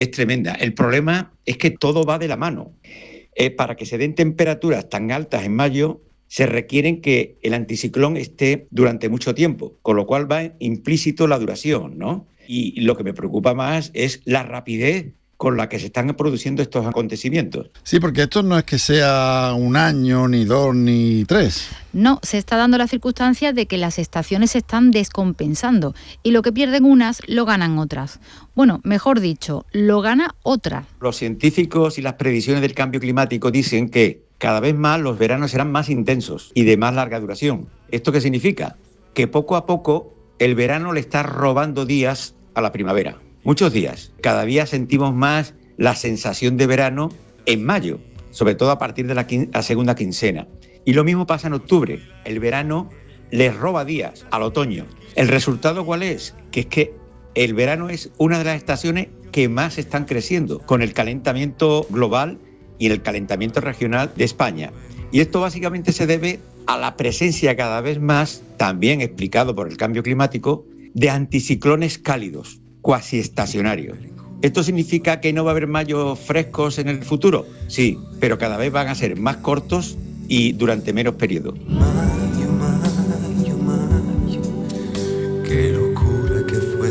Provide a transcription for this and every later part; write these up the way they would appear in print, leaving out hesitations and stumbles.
es tremenda. El problema es que todo va de la mano. Para que se den temperaturas tan altas en mayo, se requieren que el anticiclón esté durante mucho tiempo, con lo cual va implícito la duración, ¿no? Y lo que me preocupa más es la rapidez con la que se están produciendo estos acontecimientos. Sí, porque esto no es que sea un año, ni 2, ni 3. No, se está dando la circunstancia de que las estaciones se están descompensando y lo que pierden unas lo ganan otras. Bueno, mejor dicho, lo gana otra. Los científicos y las previsiones del cambio climático dicen que cada vez más los veranos serán más intensos y de más larga duración. ¿Esto qué significa? Que poco a poco el verano le está robando días a la primavera. Muchos días. Cada día sentimos más la sensación de verano en mayo, sobre todo a partir de la segunda quincena. Y lo mismo pasa en octubre. El verano le roba días al otoño. ¿El resultado cuál es? Que es que el verano es una de las estaciones que más están creciendo con el calentamiento global y el calentamiento regional de España. Y esto básicamente se debe a la presencia cada vez más, también explicado por el cambio climático, de anticiclones cálidos, cuasi estacionarios. ¿Esto significa que no va a haber mayos frescos en el futuro? Sí, pero cada vez van a ser más cortos y durante menos periodo. Mayo, mayo, mayo, qué locura que fue.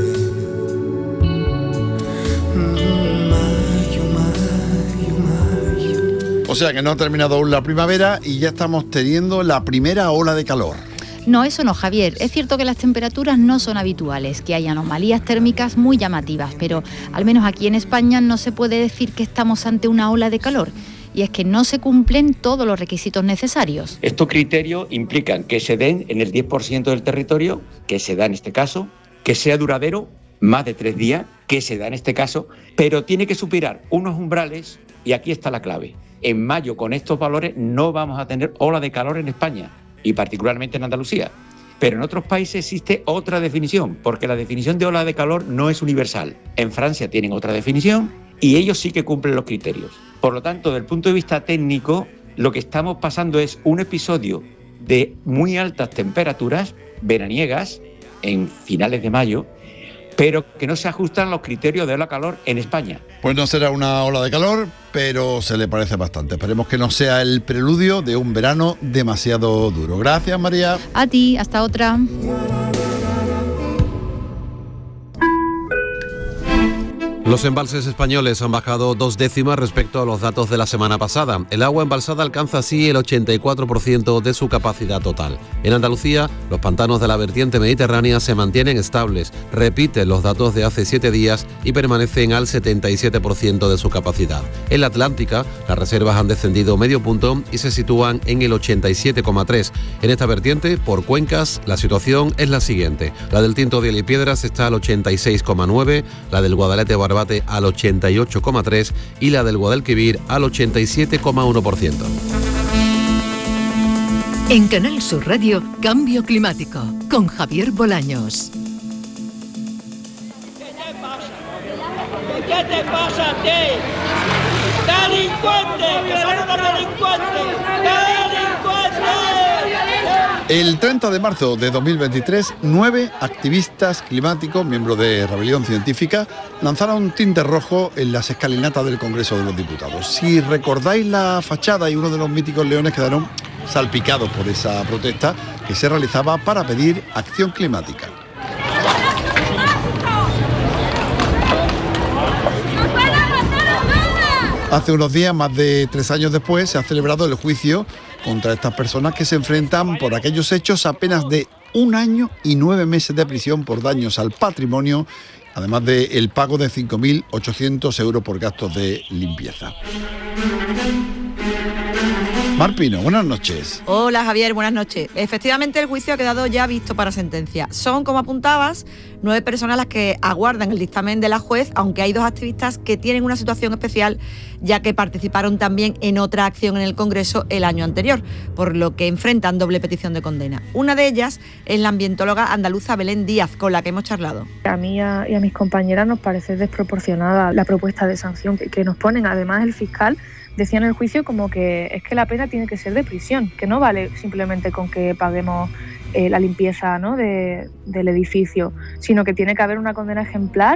Mayo, mayo, mayo. O sea que no ha terminado aún la primavera y ya estamos teniendo la primera ola de calor. No, eso no, Javier. Es cierto que las temperaturas no son habituales, que hay anomalías térmicas muy llamativas, pero al menos aquí en España no se puede decir que estamos ante una ola de calor. Y es que no se cumplen todos los requisitos necesarios. Estos criterios implican que se den en el 10% del territorio, que se da en este caso, que sea duradero, más de 3 días, que se da en este caso, pero tiene que superar unos umbrales y aquí está la clave. En mayo, con estos valores, no vamos a tener ola de calor en España, y particularmente en Andalucía. Pero en otros países existe otra definición, porque la definición de ola de calor no es universal. En Francia tienen otra definición y ellos sí que cumplen los criterios. Por lo tanto, desde el punto de vista técnico, lo que estamos pasando es un episodio de muy altas temperaturas veraniegas en finales de mayo, pero que no se ajustan a los criterios de ola de calor en España. Pues no será una ola de calor, pero se le parece bastante. Esperemos que no sea el preludio de un verano demasiado duro. Gracias, María. A ti, hasta otra. Los embalses españoles han bajado 2 décimas respecto a los datos de la semana pasada. El agua embalsada alcanza así el 84% de su capacidad total. En Andalucía, los pantanos de la vertiente mediterránea se mantienen estables, repiten los datos de hace 7 días y permanecen al 77% de su capacidad. En la Atlántica, las reservas han descendido medio punto y se sitúan en el 87,3. En esta vertiente, por cuencas, la situación es la siguiente. La del Tinto de Piedras está al 86,9, la del Guadalete Barbate al 88,3 y la del Guadalquivir al 87,1%. En Canal Sur Radio, Cambio Climático, con Javier Bolaños. ¿Qué te pasa a ti? ¡Delincuente! ¡Que son unos delincuentes! ¡Delincuentes! El 30 de marzo de 2023, 9 activistas climáticos, miembros de Rebelión Científica, lanzaron tinte rojo en las escalinatas del Congreso de los Diputados. Si recordáis la fachada y uno de los míticos leones quedaron salpicados por esa protesta que se realizaba para pedir acción climática. Hace unos días, más de 3 años después, se ha celebrado el juicio contra estas personas que se enfrentan por aquellos hechos a penas de 1 año y 9 meses de prisión por daños al patrimonio, además del pago de 5.800 euros por gastos de limpieza. Mar Pino, buenas noches. Hola Javier, buenas noches. Efectivamente el juicio ha quedado ya visto para sentencia. Son, como apuntabas, 9 personas las que aguardan el dictamen de la juez, aunque hay 2 activistas que tienen una situación especial, ya que participaron también en otra acción en el Congreso el año anterior, por lo que enfrentan doble petición de condena. Una de ellas es la ambientóloga andaluza Belén Díaz, con la que hemos charlado. A mí y a mis compañeras nos parece desproporcionada la propuesta de sanción que nos ponen. Además, el fiscal decía en el juicio como que es que la pena tiene que ser de prisión, que no vale simplemente con que paguemos la limpieza, ¿no?, del edificio, sino que tiene que haber una condena ejemplar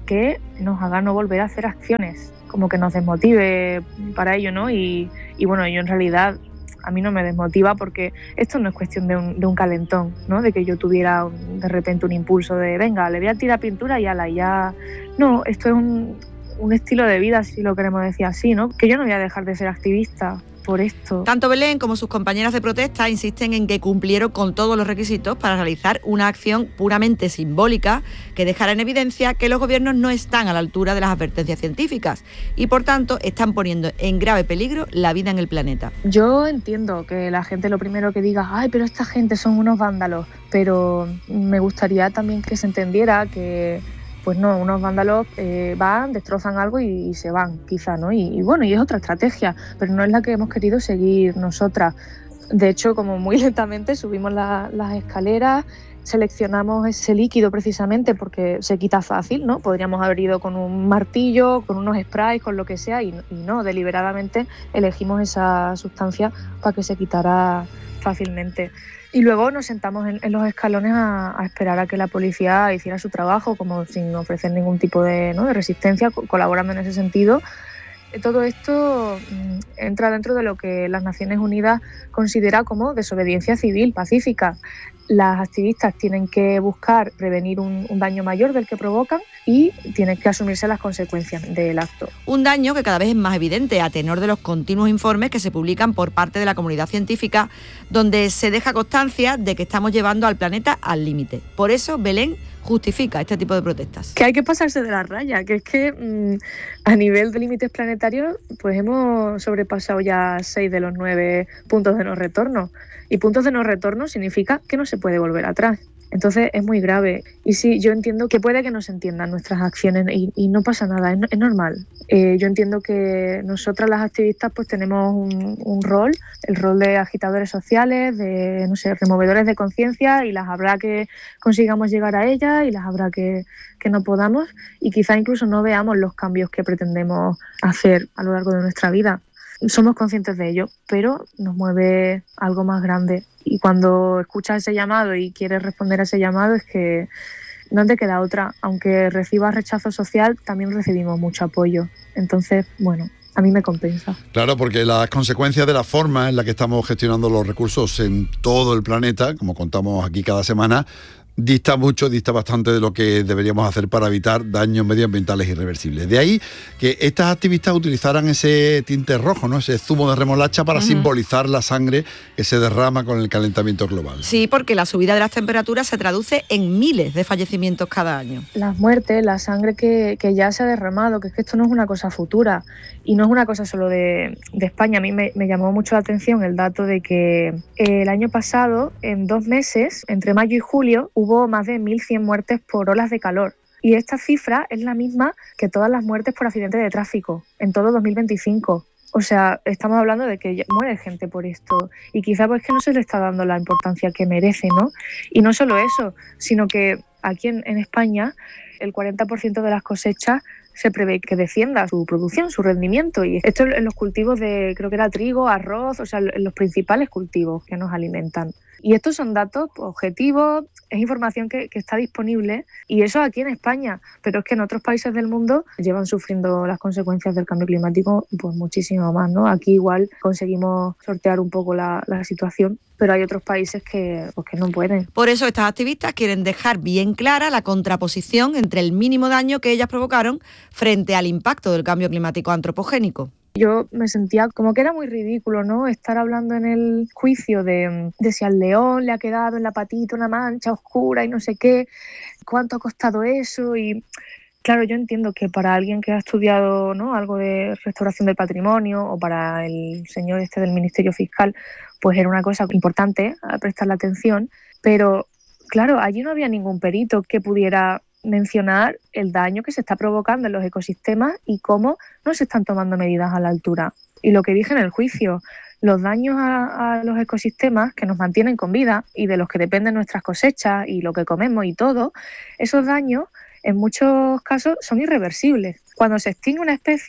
que nos haga no volver a hacer acciones, como que nos desmotive para ello, ¿no? Y bueno, yo en realidad a mí no me desmotiva porque esto no es cuestión de un calentón, ¿no? De que yo tuviera de repente un impulso de venga, le voy a tirar pintura y ala, ya. No, esto es un estilo de vida, si lo queremos decir así, ¿no? Que yo no voy a dejar de ser activista por esto. Tanto Belén como sus compañeras de protesta insisten en que cumplieron con todos los requisitos para realizar una acción puramente simbólica que dejara en evidencia que los gobiernos no están a la altura de las advertencias científicas y, por tanto, están poniendo en grave peligro la vida en el planeta. Yo entiendo que la gente lo primero que diga, ay, pero esta gente son unos vándalos, pero me gustaría también que se entendiera que pues no, unos vándalos van, destrozan algo y se van, quizá, ¿no? Y bueno, y es otra estrategia, pero no es la que hemos querido seguir nosotras. De hecho, como muy lentamente subimos las escaleras, seleccionamos ese líquido precisamente porque se quita fácil, ¿no? Podríamos haber ido con un martillo, con unos sprays, con lo que sea, y no, deliberadamente elegimos esa sustancia para que se quitara fácilmente. Y luego nos sentamos en los escalones a esperar a que la policía hiciera su trabajo, como sin ofrecer ningún tipo de resistencia, colaborando en ese sentido. Todo esto entra dentro de lo que las Naciones Unidas considera como desobediencia civil pacífica. Las activistas tienen que buscar prevenir un daño mayor del que provocan y tienen que asumirse las consecuencias del acto. Un daño que cada vez es más evidente a tenor de los continuos informes que se publican por parte de la comunidad científica, donde se deja constancia de que estamos llevando al planeta al límite. Por eso, Belén justifica este tipo de protestas. Que hay que pasarse de la raya, que es que a nivel de límites planetarios pues hemos sobrepasado ya 6 de los 9 puntos de no retorno. Y puntos de no retorno significa que no se puede volver atrás. Entonces es muy grave. Y sí, yo entiendo que puede que no se entiendan nuestras acciones y no pasa nada, es normal. Yo entiendo que nosotras las activistas pues tenemos un rol, el rol de agitadores sociales, de removedores de conciencia, y las habrá que consigamos llegar a ellas y las habrá que no podamos, y quizá incluso no veamos los cambios que pretendemos hacer a lo largo de nuestra vida. Somos conscientes de ello, pero nos mueve algo más grande. Y cuando escuchas ese llamado y quieres responder a ese llamado, es que no te queda otra. Aunque recibas rechazo social, también recibimos mucho apoyo. Entonces, bueno, a mí me compensa. Claro, porque las consecuencias de la forma en la que estamos gestionando los recursos en todo el planeta, como contamos aquí cada semana, dista bastante de lo que deberíamos hacer para evitar daños medioambientales irreversibles. De ahí que estas activistas utilizaran ese tinte rojo, ¿no? Ese zumo de remolacha para simbolizar la sangre que se derrama con el calentamiento global. Sí, porque la subida de las temperaturas se traduce en miles de fallecimientos cada año. Las muertes, la sangre que ya se ha derramado, que es que esto no es una cosa futura y no es una cosa solo de España. A mí me llamó mucho la atención el dato de que el año pasado, en 2 meses, entre mayo y julio, hubo más de 1.100 muertes por olas de calor. Y esta cifra es la misma que todas las muertes por accidentes de tráfico en todo 2025. O sea, estamos hablando de que muere gente por esto. Y quizá pues que no se le está dando la importancia que merece, ¿no? Y no solo eso, sino que aquí en España el 40% de las cosechas se prevé que descienda su producción, su rendimiento. Y esto en los cultivos de, creo que era trigo, arroz, o sea, en los principales cultivos que nos alimentan. Y estos son datos objetivos, es información que está disponible, y eso aquí en España, pero es que en otros países del mundo llevan sufriendo las consecuencias del cambio climático pues muchísimo más, ¿no? Aquí igual conseguimos sortear un poco la situación, pero hay otros países que no pueden. Por eso estas activistas quieren dejar bien clara la contraposición entre el mínimo daño que ellas provocaron frente al impacto del cambio climático antropogénico. Yo me sentía como que era muy ridículo, ¿no? Estar hablando en el juicio de si al león le ha quedado en la patita una mancha oscura y no sé qué, cuánto ha costado eso. Y claro, yo entiendo que para alguien que ha estudiado, ¿no?, algo de restauración del patrimonio, o para el señor este del Ministerio Fiscal, pues era una cosa importante a prestarle atención, pero claro, allí no había ningún perito que pudiera mencionar el daño que se está provocando en los ecosistemas y cómo no se están tomando medidas a la altura. Y lo que dije en el juicio, los daños a los ecosistemas que nos mantienen con vida y de los que dependen nuestras cosechas y lo que comemos y todo, esos daños en muchos casos son irreversibles. Cuando se extingue una especie,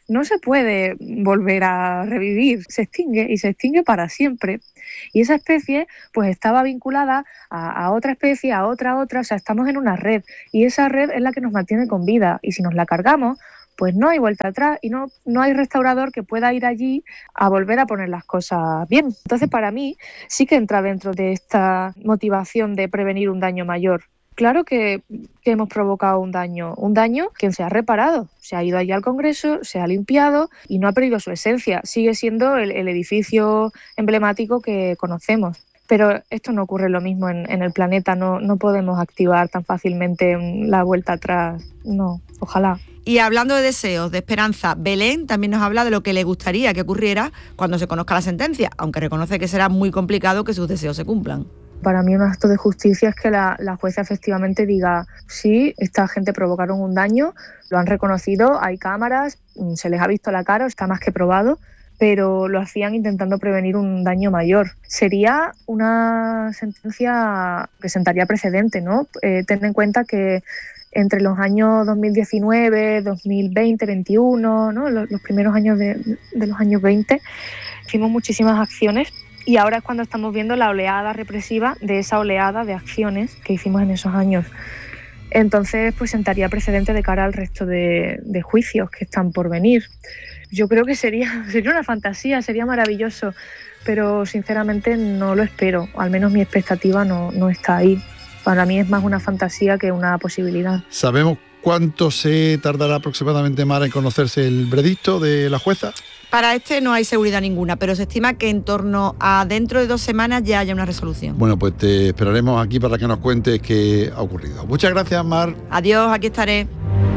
no se puede volver a revivir, se extingue y se extingue para siempre. Y esa especie pues estaba vinculada a otra especie, a otra, o sea, estamos en una red y esa red es la que nos mantiene con vida y si nos la cargamos, pues no hay vuelta atrás y no hay restaurador que pueda ir allí a volver a poner las cosas bien. Entonces, para mí sí que entra dentro de esta motivación de prevenir un daño mayor. Claro que hemos provocado un daño que se ha reparado, se ha ido allí al Congreso, se ha limpiado y no ha perdido su esencia. Sigue siendo el edificio emblemático que conocemos. Pero esto no ocurre lo mismo en el planeta, no podemos activar tan fácilmente la vuelta atrás, no, ojalá. Y hablando de deseos, de esperanza, Belén también nos habla de lo que le gustaría que ocurriera cuando se conozca la sentencia, aunque reconoce que será muy complicado que sus deseos se cumplan. Para mí un acto de justicia es que la jueza efectivamente diga, sí, esta gente provocaron un daño, lo han reconocido, hay cámaras, se les ha visto la cara, está más que probado, pero lo hacían intentando prevenir un daño mayor. Sería una sentencia que sentaría precedente, ¿no? Ten en cuenta que entre los años 2019, 2020, 2021, ¿no? Los primeros años de los años 20, hicimos muchísimas acciones y ahora es cuando estamos viendo la oleada represiva de esa oleada de acciones que hicimos en esos años. Entonces, pues sentaría precedente de cara al resto de juicios que están por venir. Yo creo que sería una fantasía, sería maravilloso, pero sinceramente no lo espero, al menos mi expectativa no está ahí. Para mí es más una fantasía que una posibilidad. ¿Sabemos cuánto se tardará aproximadamente, Mara, en conocerse el veredicto de la jueza? Para este no hay seguridad ninguna, pero se estima que en torno a dentro de 2 semanas ya haya una resolución. Bueno, pues te esperaremos aquí para que nos cuentes qué ha ocurrido. Muchas gracias, Mar. Adiós, aquí estaré.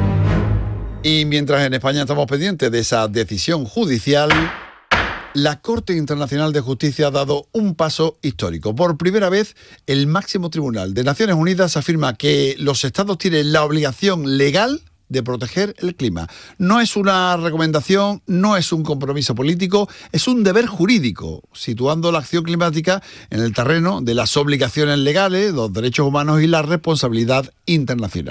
Y mientras en España estamos pendientes de esa decisión judicial, la Corte Internacional de Justicia ha dado un paso histórico. Por primera vez, el máximo tribunal de Naciones Unidas afirma que los estados tienen la obligación legal de proteger el clima. No es una recomendación, no es un compromiso político, es un deber jurídico, situando la acción climática en el terreno de las obligaciones legales, los derechos humanos y la responsabilidad internacional.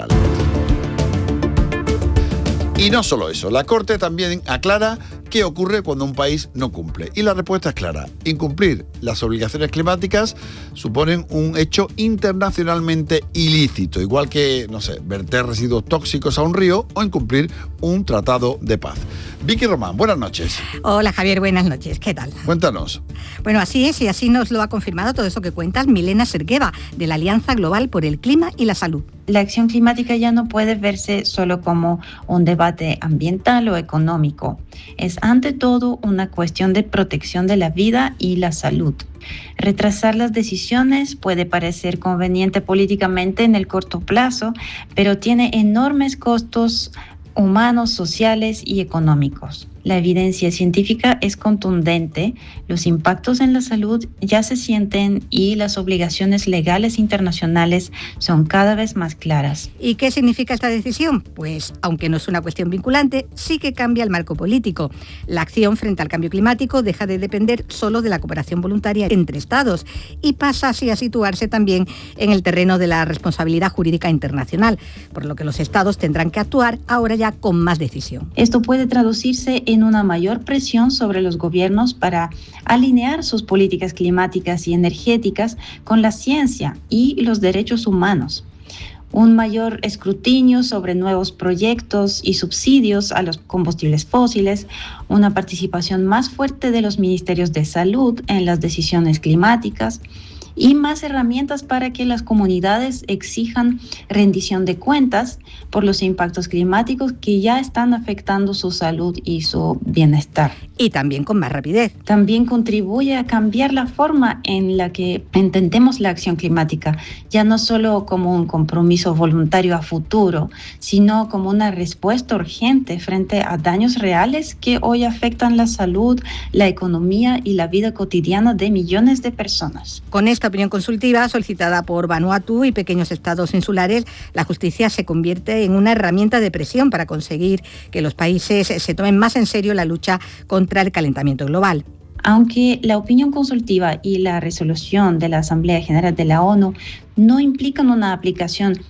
Y no solo eso, la Corte también aclara qué ocurre cuando un país no cumple. Y la respuesta es clara. Incumplir las obligaciones climáticas suponen un hecho internacionalmente ilícito, igual que, verter residuos tóxicos a un río o incumplir un tratado de paz. Vicky Román, buenas noches. Hola Javier, buenas noches, ¿qué tal? Cuéntanos. Bueno, así es, y así nos lo ha confirmado todo eso que cuentas Milena Sergueva, de la Alianza Global por el Clima y la Salud. La acción climática ya no puede verse solo como un debate ambiental o económico. Es ante todo una cuestión de protección de la vida y la salud. Retrasar las decisiones puede parecer conveniente políticamente en el corto plazo, pero tiene enormes costos humanos, sociales y económicos. La evidencia científica es contundente, los impactos en la salud ya se sienten y las obligaciones legales internacionales son cada vez más claras. ¿Y qué significa esta decisión? Pues, aunque no es una cuestión vinculante, sí que cambia el marco político. La acción frente al cambio climático deja de depender solo de la cooperación voluntaria entre Estados y pasa así a situarse también en el terreno de la responsabilidad jurídica internacional, por lo que los Estados tendrán que actuar ahora ya con más decisión. Esto puede traducirse en una mayor presión sobre los gobiernos para alinear sus políticas climáticas y energéticas con la ciencia y los derechos humanos. Un mayor escrutinio sobre nuevos proyectos y subsidios a los combustibles fósiles, una participación más fuerte de los ministerios de salud en las decisiones climáticas y más herramientas para que las comunidades exijan rendición de cuentas por los impactos climáticos que ya están afectando su salud y su bienestar. Y también con más rapidez. También contribuye a cambiar la forma en la que entendemos la acción climática, ya no solo como un compromiso voluntario a futuro, sino como una respuesta urgente frente a daños reales que hoy afectan la salud, la economía y la vida cotidiana de millones de personas. Con esta opinión consultiva solicitada por Vanuatu y pequeños estados insulares, la justicia se convierte en una herramienta de presión para conseguir que los países se tomen más en serio la lucha contra el calentamiento global. Aunque la opinión consultiva y la resolución de la Asamblea General de la ONU no implican una aplicación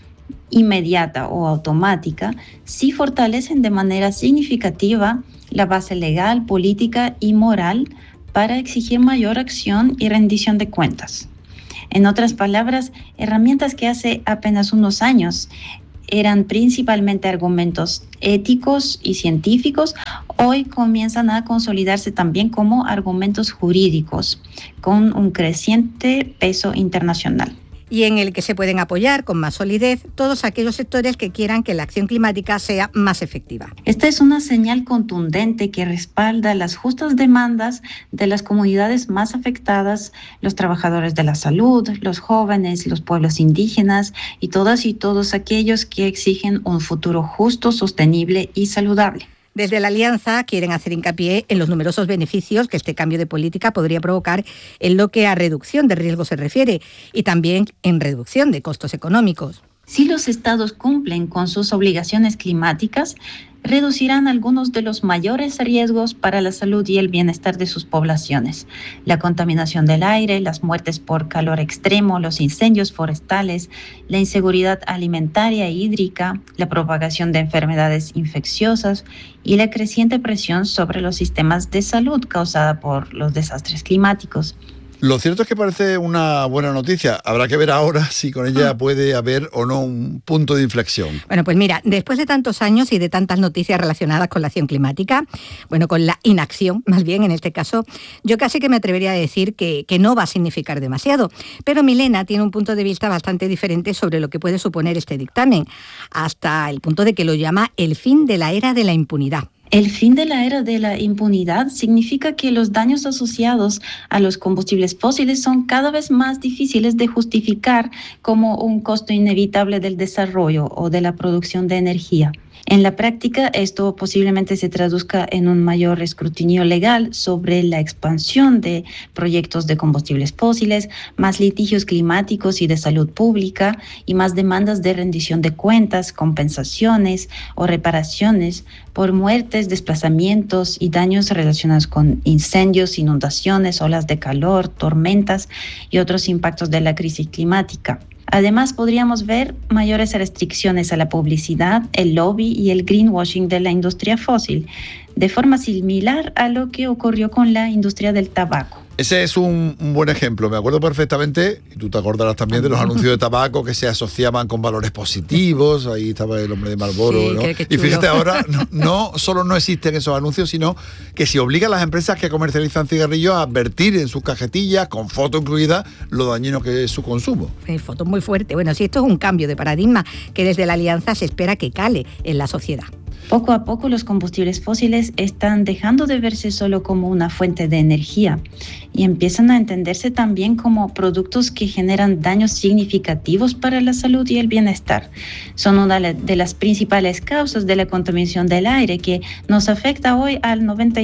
inmediata o automática, sí fortalecen de manera significativa la base legal, política y moral para exigir mayor acción y rendición de cuentas. En otras palabras, herramientas que hace apenas unos años eran principalmente argumentos éticos y científicos, hoy comienzan a consolidarse también como argumentos jurídicos, con un creciente peso internacional. Y en el que se pueden apoyar con más solidez todos aquellos sectores que quieran que la acción climática sea más efectiva. Esta es una señal contundente que respalda las justas demandas de las comunidades más afectadas, los trabajadores de la salud, los jóvenes, los pueblos indígenas y todas y todos aquellos que exigen un futuro justo, sostenible y saludable. Desde la Alianza quieren hacer hincapié en los numerosos beneficios que este cambio de política podría provocar en lo que a reducción de riesgo se refiere y también en reducción de costos económicos. Si los estados cumplen con sus obligaciones climáticas, reducirán algunos de los mayores riesgos para la salud y el bienestar de sus poblaciones. La contaminación del aire, las muertes por calor extremo, los incendios forestales, la inseguridad alimentaria e hídrica, la propagación de enfermedades infecciosas y la creciente presión sobre los sistemas de salud causada por los desastres climáticos. Lo cierto es que parece una buena noticia. Habrá que ver ahora si con ella puede haber o no un punto de inflexión. Bueno, pues mira, después de tantos años y de tantas noticias relacionadas con la acción climática, bueno, con la inacción, más bien en este caso, yo casi que me atrevería a decir que no va a significar demasiado. Pero Milena tiene un punto de vista bastante diferente sobre lo que puede suponer este dictamen, hasta el punto de que lo llama el fin de la era de la impunidad. El fin de la era de la impunidad significa que los daños asociados a los combustibles fósiles son cada vez más difíciles de justificar como un costo inevitable del desarrollo o de la producción de energía. En la práctica, esto posiblemente se traduzca en un mayor escrutinio legal sobre la expansión de proyectos de combustibles fósiles, más litigios climáticos y de salud pública y más demandas de rendición de cuentas, compensaciones o reparaciones por muertes, desplazamientos y daños relacionados con incendios, inundaciones, olas de calor, tormentas y otros impactos de la crisis climática. Además, podríamos ver mayores restricciones a la publicidad, el lobby y el greenwashing de la industria fósil, de forma similar a lo que ocurrió con la industria del tabaco. Ese es un buen ejemplo. Me acuerdo perfectamente, y tú te acordarás también de los anuncios de tabaco que se asociaban con valores positivos. Ahí estaba el hombre de Marlboro, sí, ¿no? Y fíjate ahora, no solo no existen esos anuncios, sino que se obliga a las empresas que comercializan cigarrillos a advertir en sus cajetillas, con foto incluida, lo dañino que es su consumo. Foto muy fuerte. Bueno, sí, esto es un cambio de paradigma que desde la Alianza se espera que cale en la sociedad. Poco a poco los combustibles fósiles están dejando de verse solo como una fuente de energía y empiezan a entenderse también como productos que generan daños significativos para la salud y el bienestar. Son una de las principales causas de la contaminación del aire que nos afecta hoy al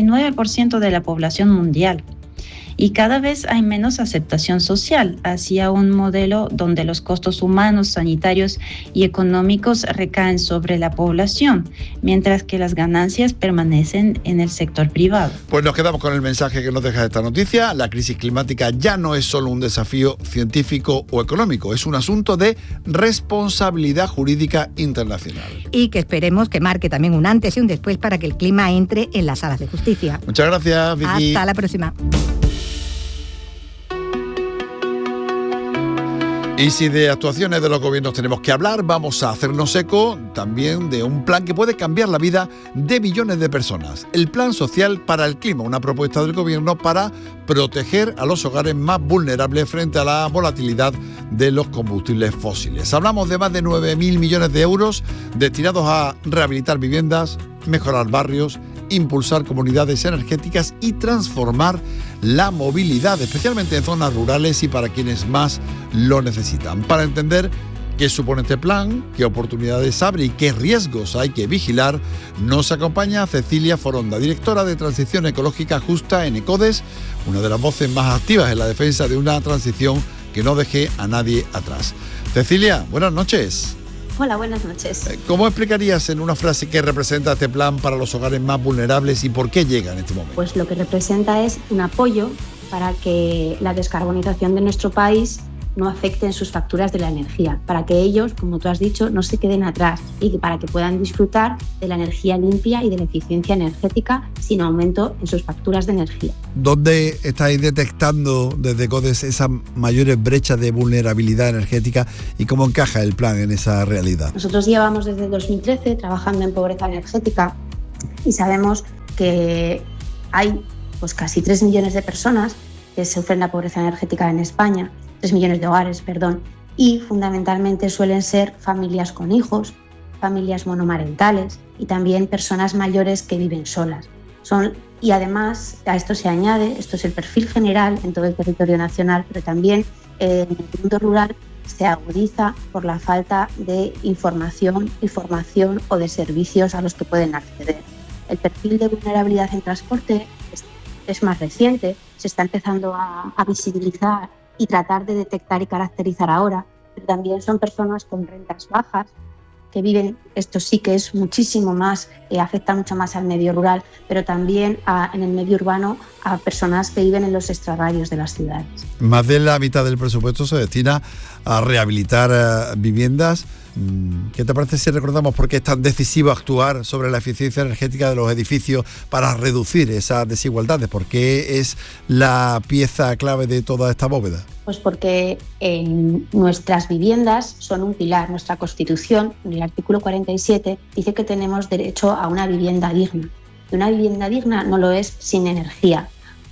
99% de la población mundial. Y cada vez hay menos aceptación social hacia un modelo donde los costos humanos, sanitarios y económicos recaen sobre la población, mientras que las ganancias permanecen en el sector privado. Pues nos quedamos con el mensaje que nos deja esta noticia. La crisis climática ya no es solo un desafío científico o económico, es un asunto de responsabilidad jurídica internacional. Y que esperemos que marque también un antes y un después para que el clima entre en las salas de justicia. Muchas gracias, Vicky. Hasta la próxima. Y si de actuaciones de los gobiernos tenemos que hablar, vamos a hacernos eco también de un plan que puede cambiar la vida de millones de personas. El Plan Social para el Clima, una propuesta del gobierno para proteger a los hogares más vulnerables frente a la volatilidad de los combustibles fósiles. Hablamos de más de 9.000 millones de euros destinados a rehabilitar viviendas, mejorar barrios, impulsar comunidades energéticas y transformar la movilidad, especialmente en zonas rurales y para quienes más lo necesitan. Para entender qué supone este plan, qué oportunidades abre y qué riesgos hay que vigilar, nos acompaña Cecilia Foronda, directora de Transición Ecológica Justa en ECODES, una de las voces más activas en la defensa de una transición que no deje a nadie atrás. Cecilia, buenas noches. Hola, buenas noches. ¿Cómo explicarías en una frase qué representa este plan para los hogares más vulnerables y por qué llega en este momento? Pues lo que representa es un apoyo para que la descarbonización de nuestro país no afecten sus facturas de la energía, para que ellos, como tú has dicho, no se queden atrás y para que puedan disfrutar de la energía limpia y de la eficiencia energética sin aumento en sus facturas de energía. ¿Dónde estáis detectando desde CODES esas mayores brechas de vulnerabilidad energética y cómo encaja el plan en esa realidad? Nosotros llevamos desde 2013 trabajando en pobreza energética y sabemos que hay casi 3 millones de personas que sufren la pobreza energética en España, 3 millones de hogares, y fundamentalmente suelen ser familias con hijos, familias monomarentales y también personas mayores que viven solas. Y además a esto se añade, esto es el perfil general en todo el territorio nacional, pero también en el mundo rural se agudiza por la falta de información y formación o de servicios a los que pueden acceder. El perfil de vulnerabilidad en transporte es más reciente, se está empezando a visibilizar y tratar de detectar y caracterizar ahora, pero también son personas con rentas bajas que viven, esto sí que es muchísimo más, afecta mucho más al medio rural, pero también en el medio urbano a personas que viven en los extrarradios de las ciudades. Más de la mitad del presupuesto se destina a rehabilitar viviendas. ¿Qué te parece si recordamos por qué es tan decisivo actuar sobre la eficiencia energética de los edificios para reducir esas desigualdades? ¿Por qué es la pieza clave de toda esta bóveda? Pues porque nuestras viviendas son un pilar. Nuestra Constitución, en el artículo 47, dice que tenemos derecho a una vivienda digna. Y una vivienda digna no lo es sin energía.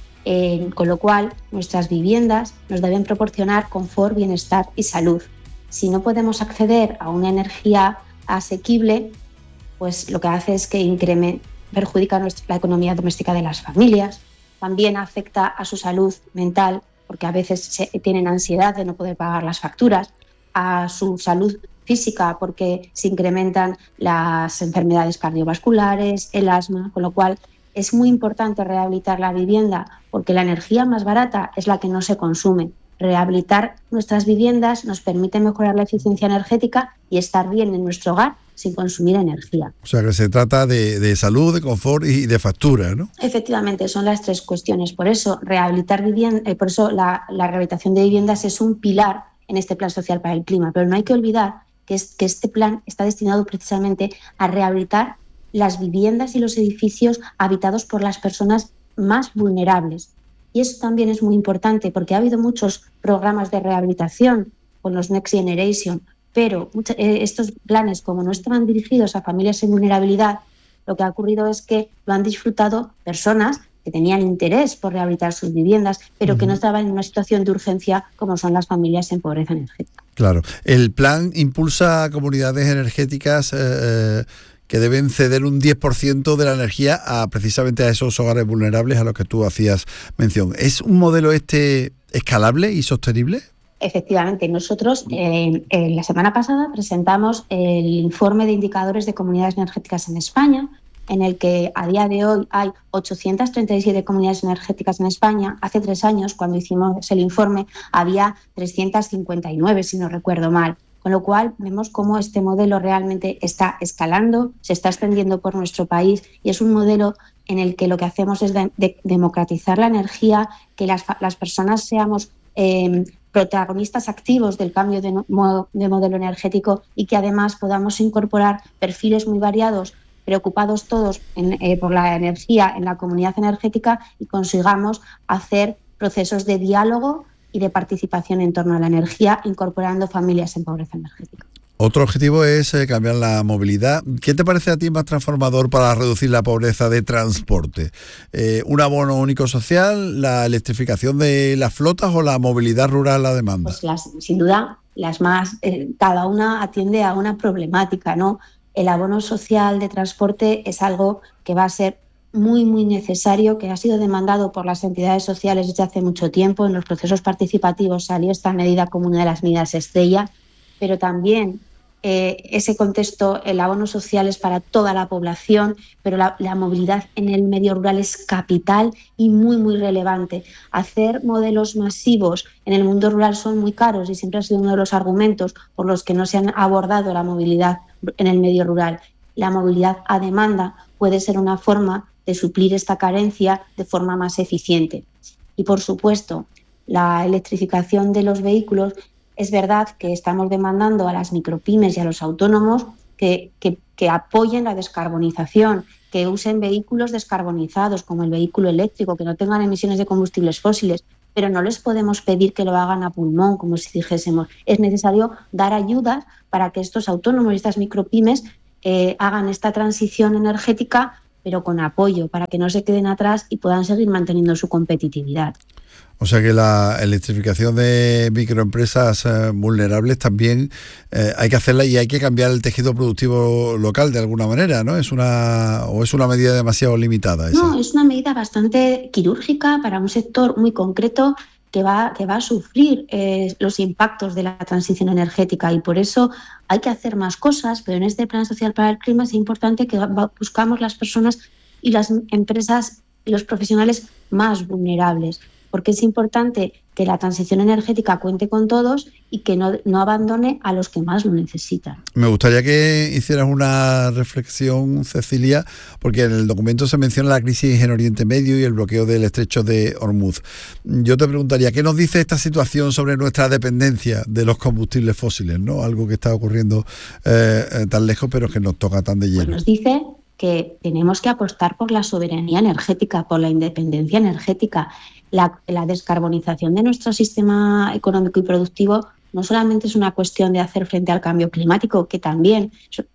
Con lo cual, nuestras viviendas nos deben proporcionar confort, bienestar y salud. Si no podemos acceder a una energía asequible, pues lo que hace es que perjudica la economía doméstica de las familias, también afecta a su salud mental, porque a veces tienen ansiedad de no poder pagar las facturas, a su salud física, porque se incrementan las enfermedades cardiovasculares, el asma, con lo cual es muy importante rehabilitar la vivienda, porque la energía más barata es la que no se consume. Rehabilitar nuestras viviendas nos permite mejorar la eficiencia energética y estar bien en nuestro hogar sin consumir energía. O sea que se trata de salud, de confort y de factura, ¿no? Efectivamente, son las tres cuestiones. Por eso rehabilitar por eso la rehabilitación de viviendas es un pilar en este plan social para el clima. Pero no hay que olvidar que este plan está destinado precisamente a rehabilitar las viviendas y los edificios habitados por las personas más vulnerables. Y eso también es muy importante porque ha habido muchos programas de rehabilitación con los Next Generation, pero estos planes, como no estaban dirigidos a familias en vulnerabilidad, lo que ha ocurrido es que lo han disfrutado personas que tenían interés por rehabilitar sus viviendas, pero que no estaban en una situación de urgencia como son las familias en pobreza energética. Claro. El plan impulsa comunidades energéticas que deben ceder un 10% de la energía precisamente a esos hogares vulnerables a los que tú hacías mención. ¿Es un modelo escalable y sostenible? Efectivamente, nosotros la semana pasada presentamos el informe de indicadores de comunidades energéticas en España, en el que a día de hoy hay 837 comunidades energéticas en España. Hace 3 años, cuando hicimos el informe, había 359, si no recuerdo mal. Con lo cual vemos cómo este modelo realmente está escalando, se está extendiendo por nuestro país y es un modelo en el que lo que hacemos es democratizar la energía, que las personas seamos protagonistas activos del cambio de modelo energético y que además podamos incorporar perfiles muy variados, preocupados todos por la energía en la comunidad energética y consigamos hacer procesos de diálogo y de participación en torno a la energía, incorporando familias en pobreza energética. Otro objetivo es cambiar la movilidad. ¿Qué te parece a ti más transformador para reducir la pobreza de transporte? ¿Un abono único social, la electrificación de las flotas o la movilidad rural a demanda? Pues sin duda, las más, cada una atiende a una problemática, ¿no? El abono social de transporte es algo que va a ser muy, muy necesario, que ha sido demandado por las entidades sociales desde hace mucho tiempo. En los procesos participativos salió esta medida como una de las medidas estrella, pero también ese contexto, el abono social es para toda la población, pero la movilidad en el medio rural es capital y muy, muy relevante. Hacer modelos masivos en el mundo rural son muy caros y siempre ha sido uno de los argumentos por los que no se han abordado la movilidad en el medio rural. La movilidad a demanda puede ser una forma de suplir esta carencia de forma más eficiente. Y, por supuesto, la electrificación de los vehículos es verdad que estamos demandando a las micropymes y a los autónomos que apoyen la descarbonización, que usen vehículos descarbonizados como el vehículo eléctrico, que no tengan emisiones de combustibles fósiles, pero no les podemos pedir que lo hagan a pulmón, como si dijésemos. Es necesario dar ayudas para que estos autónomos y estas micropymes hagan esta transición energética, pero con apoyo, para que no se queden atrás y puedan seguir manteniendo su competitividad. O sea que la electrificación de microempresas vulnerables también hay que hacerla y hay que cambiar el tejido productivo local de alguna manera, ¿no? ¿Es una medida demasiado limitada esa? No, es una medida bastante quirúrgica para un sector muy concreto que va a sufrir los impactos de la transición energética, y por eso hay que hacer más cosas, pero en este Plan Social para el Clima es importante que buscamos las personas y las empresas y los profesionales más vulnerables, porque es importante que la transición energética cuente con todos y que no abandone a los que más lo necesitan. Me gustaría que hicieras una reflexión, Cecilia, porque en el documento se menciona la crisis en Oriente Medio y el bloqueo del estrecho de Hormuz. Yo te preguntaría, ¿qué nos dice esta situación sobre nuestra dependencia de los combustibles fósiles, ¿no? Algo que está ocurriendo tan lejos, pero que nos toca tan de lleno. Pues nos dice que tenemos que apostar por la soberanía energética, por la independencia energética. La descarbonización de nuestro sistema económico y productivo no solamente es una cuestión de hacer frente al cambio climático, que también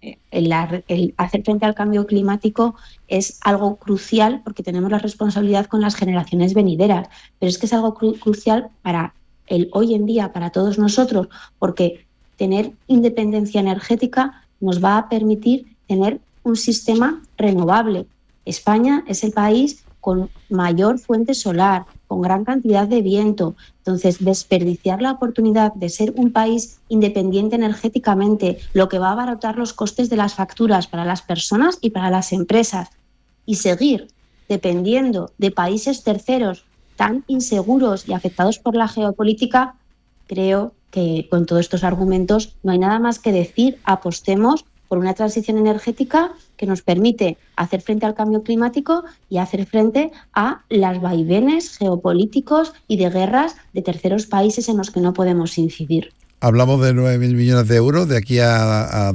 el hacer frente al cambio climático es algo crucial porque tenemos la responsabilidad con las generaciones venideras, pero es que es algo crucial para el hoy en día, para todos nosotros, porque tener independencia energética nos va a permitir tener un sistema renovable. España es el país con mayor fuente solar, con gran cantidad de viento. Entonces, desperdiciar la oportunidad de ser un país independiente energéticamente, lo que va a abaratar los costes de las facturas para las personas y para las empresas, y seguir dependiendo de países terceros tan inseguros y afectados por la geopolítica, creo que con todos estos argumentos no hay nada más que decir. Apostemos por una transición energética que nos permite hacer frente al cambio climático y hacer frente a los vaivenes geopolíticos y de guerras de terceros países en los que no podemos incidir. Hablamos de 9.000 millones de euros de aquí a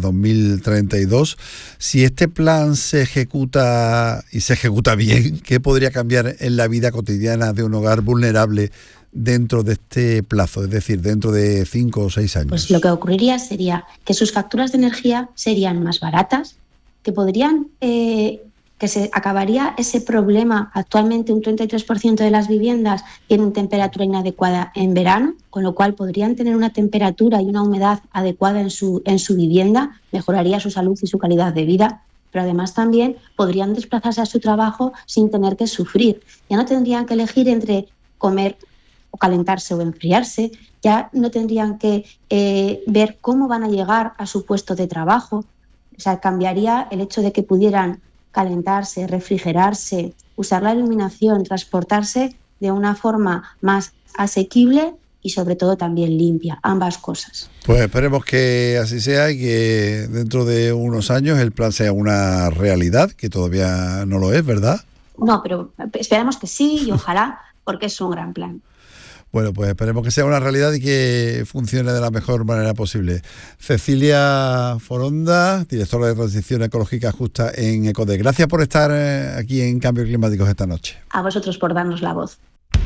2032. Si este plan se ejecuta y se ejecuta bien, ¿qué podría cambiar en la vida cotidiana de un hogar vulnerable dentro de este plazo, es decir, dentro de 5 o 6 años? Pues lo que ocurriría sería que sus facturas de energía serían más baratas, que podrían, que se acabaría ese problema. Actualmente un 33% de las viviendas tienen temperatura inadecuada en verano, con lo cual podrían tener una temperatura y una humedad adecuada en su vivienda, mejoraría su salud y su calidad de vida, pero además también podrían desplazarse a su trabajo sin tener que sufrir. Ya no tendrían que elegir entre comer o calentarse o enfriarse, ya no tendrían que ver cómo van a llegar a su puesto de trabajo. O sea, cambiaría el hecho de que pudieran calentarse, refrigerarse, usar la iluminación, transportarse de una forma más asequible y sobre todo también limpia, ambas cosas. Pues esperemos que así sea y que dentro de unos años el plan sea una realidad, que todavía no lo es, ¿verdad? No, pero esperamos que sí y ojalá, porque es un gran plan. Bueno, pues esperemos que sea una realidad y que funcione de la mejor manera posible. Cecilia Foronda, directora de Transición Ecológica Justa en ECODE. Gracias por estar aquí en Cambio Climático esta noche. A vosotros por darnos la voz.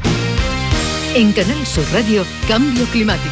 En Canal Sur Radio, Cambio Climático.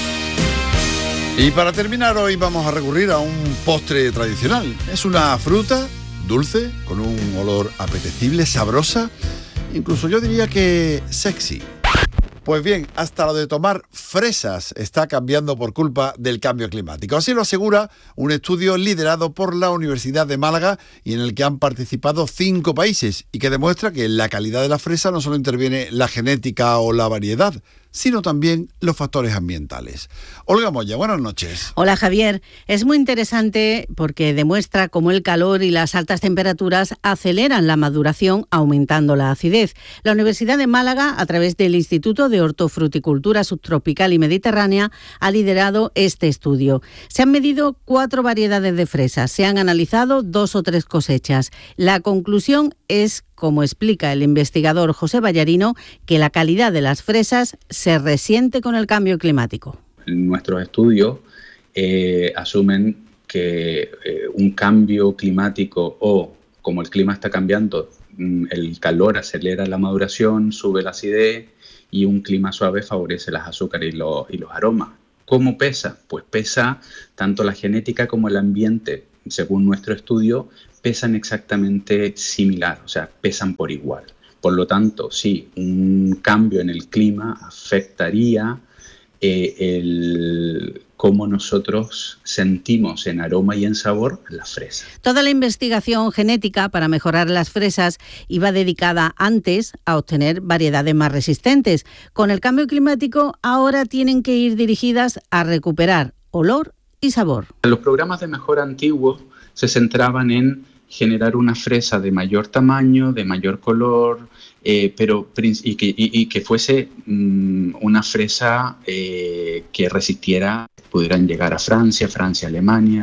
Y para terminar hoy vamos a recurrir a un postre tradicional. Es una fruta dulce, con un olor apetecible, sabrosa, incluso yo diría que sexy. Pues bien, hasta lo de tomar fresas está cambiando por culpa del cambio climático. Así lo asegura un estudio liderado por la Universidad de Málaga y en el que han participado 5 países y que demuestra que en la calidad de la fresa no solo interviene la genética o la variedad, sino también los factores ambientales. Olga Moya, buenas noches. Hola Javier, es muy interesante porque demuestra cómo el calor y las altas temperaturas aceleran la maduración, aumentando la acidez. La Universidad de Málaga, a través del Instituto de Hortofruticultura Subtropical y Mediterránea, ha liderado este estudio. Se han medido 4 variedades de fresas, se han analizado 2 o 3 cosechas. La conclusión es, como explica el investigador José Ballarino, que la calidad de las fresas se resiente con el cambio climático. nuestros estudios asumen que un cambio climático o como el clima está cambiando, el calor acelera la maduración, sube la acidez y un clima suave favorece las azúcares y los aromas. ¿Cómo pesa? Pues pesa tanto la genética como el ambiente, según nuestro estudio, pesan exactamente similar, o sea, pesan por igual. Por lo tanto, sí, un cambio en el clima afectaría cómo nosotros sentimos en aroma y en sabor la fresa. Toda la investigación genética para mejorar las fresas iba dedicada antes a obtener variedades más resistentes. Con el cambio climático ahora tienen que ir dirigidas a recuperar olor y sabor. Los programas de mejora antiguos se centraban en generar una fresa de mayor tamaño, de mayor color, y que fuese una fresa que resistiera, pudieran llegar a Francia, Alemania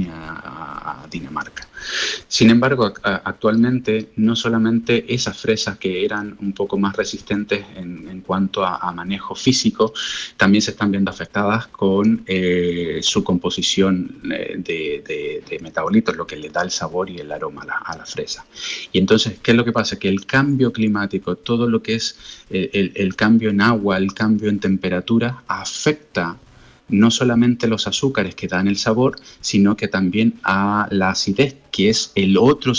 a Dinamarca. Sin embargo, actualmente no solamente esas fresas que eran un poco más resistentes en cuanto a manejo físico, también se están viendo afectadas con su composición de metabolitos, lo que le da el sabor y el aroma a la fresa. Y entonces, ¿qué es lo que pasa? Que el cambio climático, todo lo que es el cambio en agua, el cambio en temperatura, afecta no solamente los azúcares que dan el sabor, sino que también a la acidez, que es el otro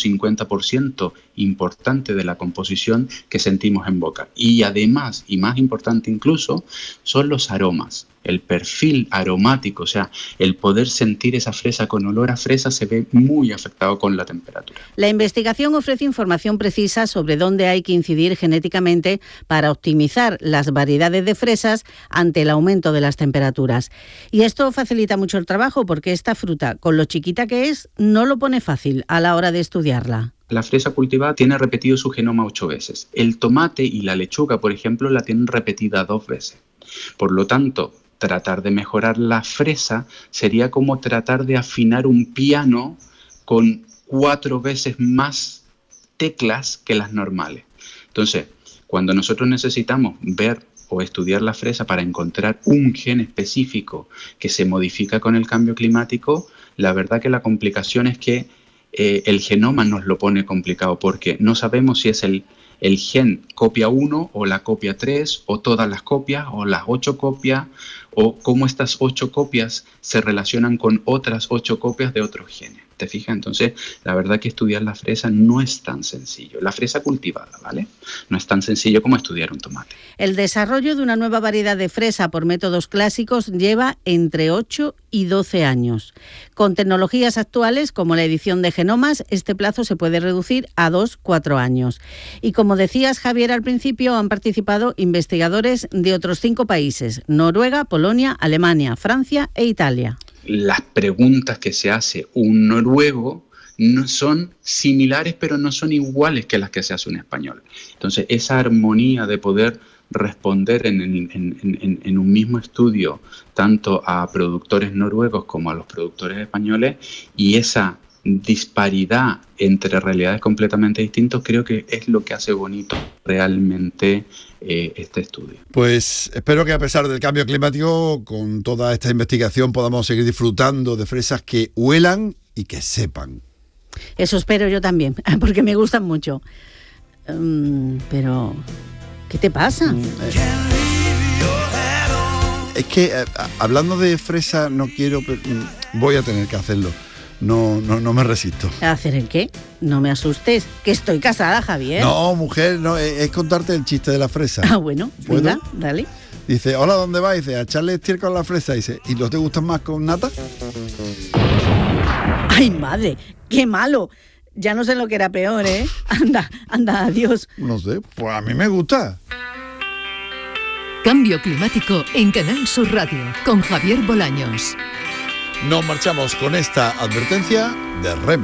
50% importante de la composición que sentimos en boca. Y además, y más importante incluso, son los aromas. El perfil aromático, o sea, el poder sentir esa fresa con olor a fresa se ve muy afectado con la temperatura. La investigación ofrece información precisa sobre dónde hay que incidir genéticamente para optimizar las variedades de fresas ante el aumento de las temperaturas. Y esto facilita mucho el trabajo porque esta fruta, con lo chiquita que es, no lo pone fácil a la hora de estudiarla. La fresa cultivada tiene repetido su genoma 8 veces. El tomate y la lechuga, por ejemplo, la tienen repetida 2 veces. Por lo tanto, tratar de mejorar la fresa sería como tratar de afinar un piano con 4 veces más teclas que las normales. Entonces, cuando nosotros necesitamos ver o estudiar la fresa para encontrar un gen específico que se modifica con el cambio climático, la verdad que la complicación es que el genoma nos lo pone complicado porque no sabemos si es el gen copia 1 o la copia 3 o todas las copias o las 8 copias o cómo estas 8 copias se relacionan con otras 8 copias de otros genes. ¿Te fijas? Entonces, la verdad que estudiar la fresa no es tan sencillo. La fresa cultivada, ¿vale? No es tan sencillo como estudiar un tomate. El desarrollo de una nueva variedad de fresa por métodos clásicos lleva entre 8 y 12 años. Con tecnologías actuales, como la edición de genomas, este plazo se puede reducir a 2-4 años. Y como decías, Javier, al principio han participado investigadores de otros 5 países: Noruega, Polonia, Alemania, Francia e Italia. Las preguntas que se hace un noruego no son similares, pero no son iguales que las que se hace un español. Entonces, esa armonía de poder responder en un mismo estudio tanto a productores noruegos como a los productores españoles, y esa disparidad entre realidades completamente distintas, creo que es lo que hace bonito realmente este estudio. Pues espero que a pesar del cambio climático, con toda esta investigación podamos seguir disfrutando de fresas que huelan y que sepan. Eso espero yo también, porque me gustan mucho. Pero, ¿qué te pasa? Es que hablando de fresa no quiero, voy a tener que hacerlo. No me resisto. ¿A hacer el qué? No me asustes, que estoy casada, Javier. No, mujer, no, es contarte el chiste de la fresa. Ah, bueno, venga, dale. Dice, hola, ¿dónde vas? Dice, a echarle estiércol a la fresa. Dice, ¿y no te gustan más con nata? Ay, madre, qué malo. Ya no sé lo que era peor, ¿eh? Anda, adiós. No sé, pues a mí me gusta. Cambio climático en Canal Sur Radio, con Javier Bolaños. Nos marchamos con esta advertencia de REM.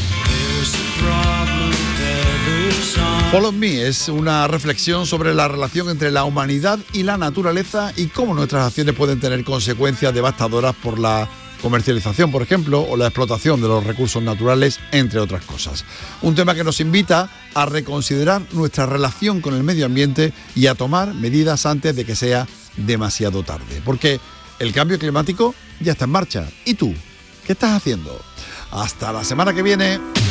Follow Me es una reflexión sobre la relación entre la humanidad y la naturaleza y cómo nuestras acciones pueden tener consecuencias devastadoras por la comercialización, por ejemplo, o la explotación de los recursos naturales, entre otras cosas. Un tema que nos invita a reconsiderar nuestra relación con el medio ambiente y a tomar medidas antes de que sea demasiado tarde. Porque El cambio climático ya está en marcha. ¿Y tú? ¿Qué estás haciendo? Hasta la semana que viene.